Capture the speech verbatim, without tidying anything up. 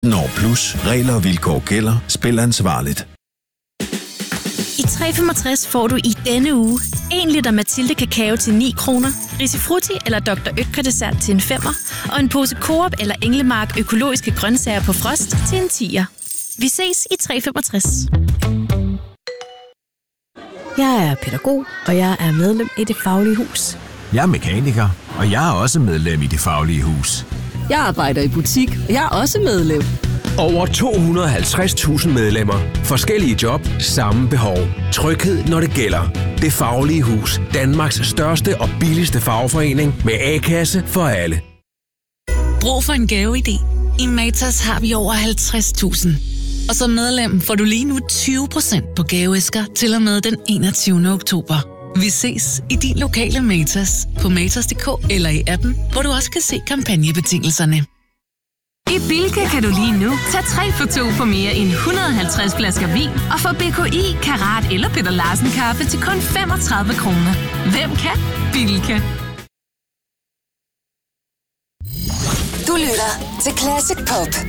Når plus regler og vilkår gælder. Spil ansvarligt. I tre femogtres får du i denne uge en liter Mathilde kakao til ni kroner, Risifrutti eller doktor Oetker dessert til en femmer, og en pose Coop eller Englemark økologiske grøntsager på frost til en tier. Vi ses i tre femogtres. Jeg er pædagog, og jeg er medlem i Det Faglige Hus. Jeg er mekaniker, og jeg er også medlem i Det Faglige Hus. Jeg arbejder i butik, og jeg er også medlem. Over to hundrede og halvtreds tusind medlemmer. Forskellige job, samme behov. Tryghed, når det gælder. Det Faglige Hus. Danmarks største og billigste fagforening med A-kasse for alle. Brug for en gaveidé. I Matas har vi over halvtreds tusind. Og som medlem får du lige nu tyve procent på gaveæsker til og med den enogtyvende oktober. Vi ses i din lokale Matas på matas punktum d k eller i appen, hvor du også kan se kampagnebetingelserne. I Bilka kan du lige nu tage tre for to på mere end et hundrede og halvtreds flasker vin og få B K I, Karat eller Peter Larsen kaffe til kun femogtredive kroner. Hvem kan? Bilka. Du lytter til Classic Pop.